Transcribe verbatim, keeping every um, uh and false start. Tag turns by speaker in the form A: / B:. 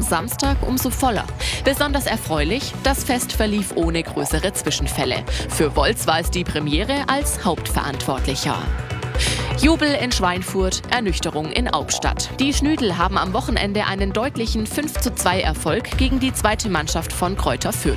A: am Samstag umso voller. Besonders erfreulich, das Fest verlief ohne größere Zwischenfälle. Für Wolz war es die Premiere als Hauptverantwortlicher. Jubel in Schweinfurt, Ernüchterung in Augstadt. Die Schnüdel haben am Wochenende einen deutlichen fünf zu zwei Erfolg gegen die zweite Mannschaft von Greuther Fürth